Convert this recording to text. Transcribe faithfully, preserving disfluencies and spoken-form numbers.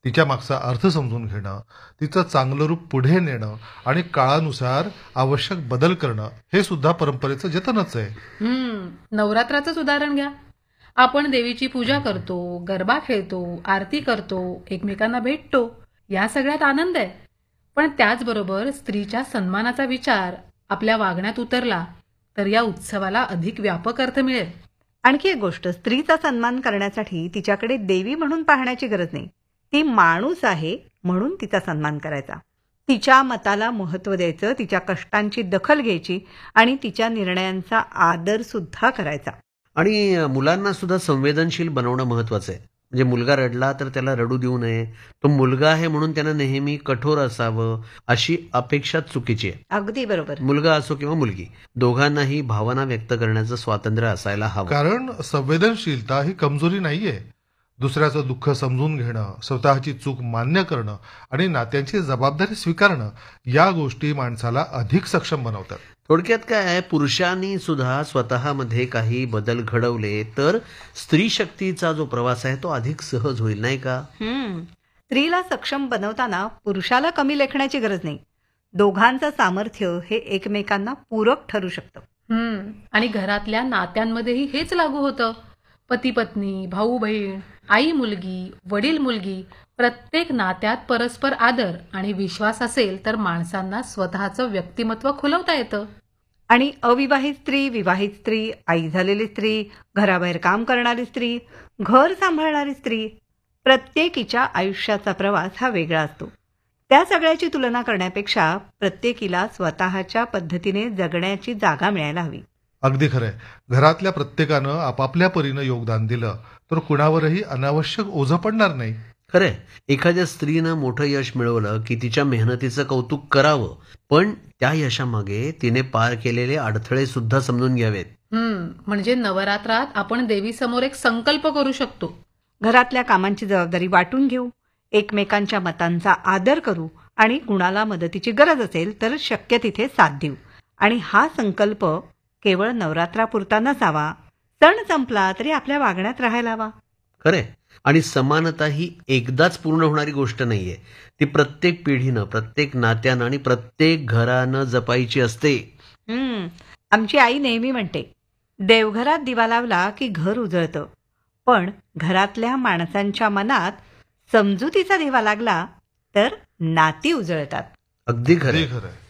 तिच्या मागचा अर्थ समजून घेणं, तिचं चांगलं रूप पुढे नेणं आणि काळानुसार आवश्यक बदल करणं हे सुद्धा परंपरेचं जतनच आहे. हम्म नवरात्राचंच उदाहरण घ्या. आपण देवीची पूजा करतो, गरबा खेळतो, आरती करतो, एकमेकांना भेटतो, या सगळ्यात आनंद आहे. पण त्याचबरोबर स्त्रीच्या सन्मानाचा विचार आपल्या वागण्यात उतरला तर या उत्सवाला अधिक व्यापक अर्थ मिळेल. आणखी एक गोष्ट, स्त्रीचा सन्मान करण्यासाठी तिच्याकडे देवी म्हणून पाहण्याची गरज नाही. ती माणूस आहे म्हणून तिचा सन्मान करायचा. तिच्या मताला महत्त्व द्यायचं, तिच्या कष्टांची दखल घ्यायची आणि तिच्या निर्णयांचा आदर सुद्धा करायचा. आणि मुलांना सुद्धा संवेदनशील बनवणं महत्वाचं आहे. म्हणजे मुलगा रडला तर त्याला रडू देऊ नये, तो मुलगा आहे म्हणून त्यानं नेहमी कठोर असावं अशी अपेक्षा चुकीची आहे. अगदी बरोबर. मुलगा असो किंवा मुलगी, दोघांनाही भावना व्यक्त करण्याचं स्वातंत्र्य असायला हवं. कारण संवेदनशीलता ही कमजोरी नाहीये. दुसऱ्याचं दुःख समजून घेणं, स्वतःची चूक मान्य करणं आणि नात्यांची जबाबदारी स्वीकारणं या गोष्टी माणसाला अधिक सक्षम बनवतात. थोडक्यात काय आहे, पुरुषांनी सुद्धा स्वतःमध्ये काही बदल घडवले तर स्त्री शक्तीचा जो प्रवास आहे तो अधिक सहज होईल, नाही का? हम्म स्त्रीला सक्षम बनवताना पुरुषाला कमी लेखण्याची गरज नाही. दोघांचं सामर्थ्य हे एकमेकांना पूरक ठरू शकतं. हम्म आणि घरातल्या नात्यांमध्येही हेच लागू होतं. पती पत्नी, भाऊ बहीण, आई मुलगी, वडील मुलगी, प्रत्येक नात्यात परस्पर आदर आणि विश्वास असेल तर माणसांना स्वतःचं व्यक्तिमत्व खुलवता येतं. आणि अविवाहित स्त्री, विवाहित स्त्री, आई झालेली स्त्री, घराबाहेर काम करणारी स्त्री, घर सांभाळणारी स्त्री, प्रत्येकीच्या आयुष्याचा प्रवास हा वेगळा असतो. त्या सगळ्याची तुलना करण्यापेक्षा प्रत्येकीला स्वतःच्या पद्धतीने जगण्याची जागा मिळायला हवी. अगदी खरंय. घरातल्या प्रत्येकानं आपापल्या परीनं योगदान दिलं तर कुणावरही अनावश्यक ओझं पडणार नाही. खरंय, एखाद्या स्त्रीनं मोठं यश मिळवलं की तिच्या मेहनतीचं कौतुक करावं, पण त्या यशामागे तिने पार केलेले अडथळे सुद्धा समजून घ्यावेत. हम्म म्हणजे नवरात्रात आपण देवीसमोर एक संकल्प करू शकतो. घरातल्या कामांची जबाबदारी वाटून घेऊ, एकमेकांच्या मतांचा आदर करू आणि कुणाला मदतीची गरज असेल तर शक्य तिथे साथ देऊ. आणि हा संकल्प केवळ नवरात्रापुरता नसावा, सण संपला तरी आपल्या वागण्यात राहायला हवा. खरे, आणि समानता ही एकदाच पूर्ण होणारी गोष्ट नाहीये. ती प्रत्येक पिढीनं, प्रत्येक नात्यानं आणि प्रत्येक घरानं जपायची असते. हम्म आमची आई नेहमी म्हणते, देवघरात दिवा लावला की घर उजळतं, पण घरातल्या माणसांच्या मनात समजुतीचा दिवा लागला तर नाती उजळतात. अगदी खरे. खरंय.